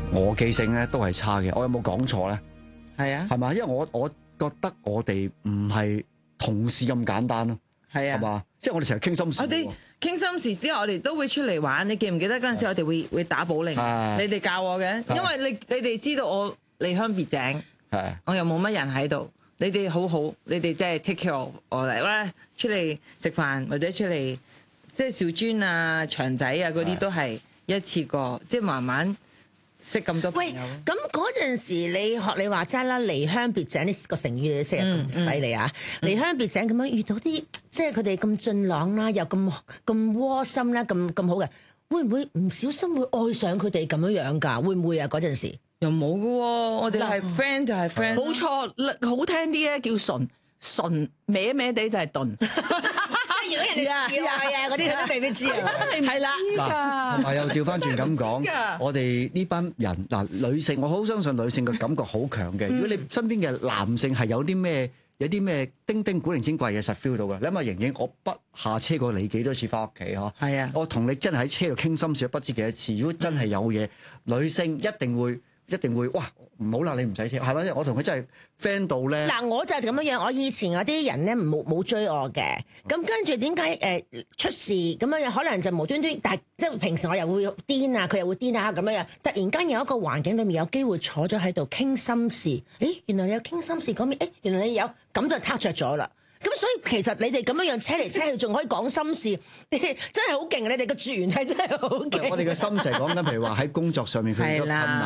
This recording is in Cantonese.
我記性咧都係差嘅，我有冇講錯咧？ 係啊， 係嘛？因為我覺得我哋唔係同事咁簡單咯， 係啊， 係嘛？即係我哋成日傾心事。 我哋傾心事之後，我哋都會出嚟玩。你記唔記得嗰陣時我哋會打保齡？你哋教我嘅，因為你哋知道我離鄉別井，我又冇乜人喺度。你哋好好，你哋真係 take care 我嚟啦，出嚟食飯或者出嚟即係小磚啊、長仔啊嗰啲都係一次過，即係慢慢識咁多朋友。 喂，咁嗰陣時你學你話齋啦，離鄉別井呢個成語你識得咁犀利啊！離鄉別井咁樣遇到啲即係佢哋咁俊朗啦，又咁窩心啦，咁好嘅，會唔會唔小心會愛上佢哋咁樣㗎？會唔會啊？嗰陣時又冇嘅喎，我哋係 friend 就係 friend。 冇錯，好聽啲咧叫純，歪歪地就係鈍。 如果人哋笑啊嗰啲，佢都未必知啊。 係啦， 嗱，同埋又調翻轉咁講，我哋呢班人嗱，女性，我好相信女性嘅感覺好強嘅。如果你身邊嘅男性係有啲咩叮叮古靈精怪嘢，實 feel 到嘅。你諗下，瑩瑩，我不下車過你幾多次翻屋企嗬？係啊，我同你真係喺車度傾心事，不知幾多次。如果真係有嘢，女性一定會，哇！唔好啦，你唔使車，係咪？我同佢真係 friend 到咧。嗱， 我就係咁樣樣。我以前嗰啲人咧冇追我嘅，咁跟住點解出事咁樣？可能就無端端，但係即係平時我又會癲啊，佢又會癲啊咁樣樣。突然間有一個環境裏面有機會坐咗喺度傾心事，原來你有傾心事嗰面，原來你有，咁就撻着咗啦。咁所以其實你哋咁樣樣車嚟車去，仲可以講心事，真係好勁！你哋嘅絕緣係真係好勁。 我哋嘅心事係講緊，譬如話喺工作上面佢遇到困難